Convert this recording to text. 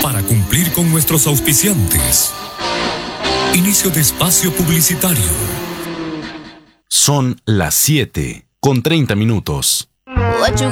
para cumplir con nuestros auspiciantes. Inicio de espacio publicitario. Son las 7:30.